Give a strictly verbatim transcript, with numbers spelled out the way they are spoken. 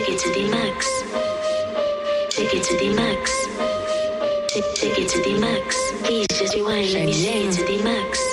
it to the max. Take it to the max. Take, take it to the max. Please just rewind, let me take it to the max.